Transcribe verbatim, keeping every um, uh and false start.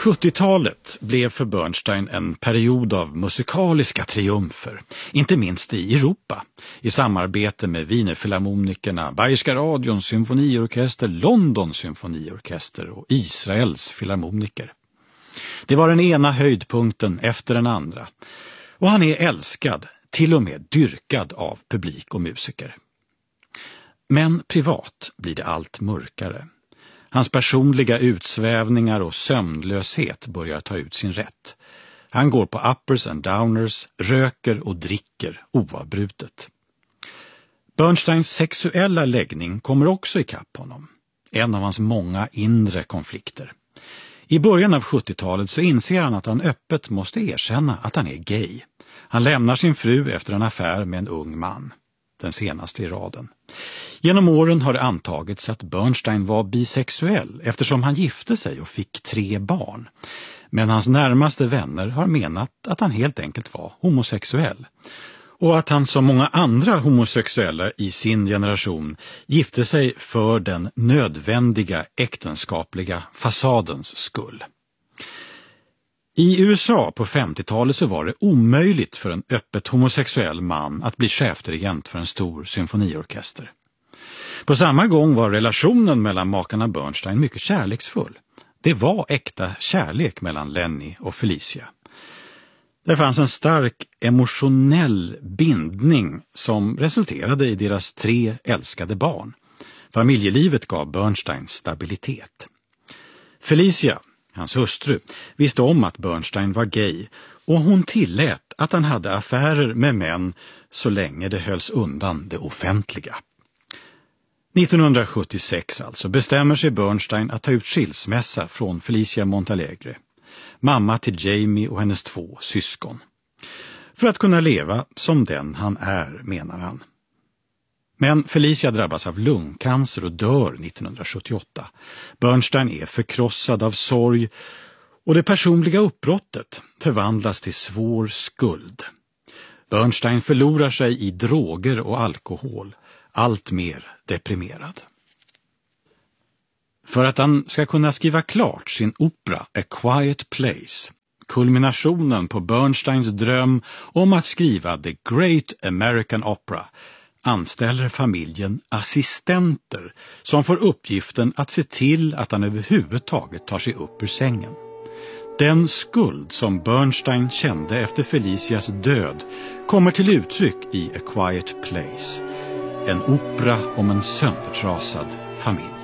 sjuttiotalet blev för Bernstein en period av musikaliska triumfer, inte minst i Europa, i samarbete med Wienerfilharmonikerna, Bayerska radions symfoniorkester, Londons symfoniorkester och Israels filharmoniker. Det var den ena höjdpunkten efter den andra, och han är älskad, till och med dyrkad av publik och musiker. Men privat blir det allt mörkare. Hans personliga utsvävningar och sömnlöshet börjar ta ut sin rätt. Han går på uppers and downers, röker och dricker oavbrutet. Bernsteins sexuella läggning kommer också ikapp honom. En av hans många inre konflikter. I början av sjuttiotalet så inser han att han öppet måste erkänna att han är gay. Han lämnar sin fru efter en affär med en ung man. Den senaste i raden. Genom åren har det antagits att Bernstein var bisexuell eftersom han gifte sig och fick tre barn. Men hans närmaste vänner har menat att han helt enkelt var homosexuell. Och att han som många andra homosexuella i sin generation gifte sig för den nödvändiga äktenskapliga fasadens skull. I U S A på femtiotalet så var det omöjligt för en öppet homosexuell man att bli chefdirigent för en stor symfoniorkester. På samma gång var relationen mellan makarna Bernstein mycket kärleksfull. Det var äkta kärlek mellan Lenny och Felicia. Det fanns en stark emotionell bindning som resulterade i deras tre älskade barn. Familjelivet gav Bernstein stabilitet. Felicia, hans hustru, visste om att Bernstein var gay och hon tillät att han hade affärer med män så länge det hölls undan det offentliga. nittonhundrasjuttiosex alltså bestämmer sig Bernstein att ta ut skilsmässa från Felicia Montalegre, mamma till Jamie och hennes två syskon. För att kunna leva som den han är, menar han. Men Felicia drabbas av lungcancer och dör nittonhundrasjuttioåtta. Bernstein är förkrossad av sorg och det personliga uppbrottet förvandlas till svår skuld. Bernstein förlorar sig i droger och alkohol, allt mer deprimerad. För att han ska kunna skriva klart sin opera A Quiet Place, kulminationen på Bernsteins dröm om att skriva The Great American Opera, anställer familjen assistenter som får uppgiften att se till att han överhuvudtaget tar sig upp ur sängen. Den skuld som Bernstein kände efter Felicias död kommer till uttryck i A Quiet Place, en opera om en söndertrasad familj.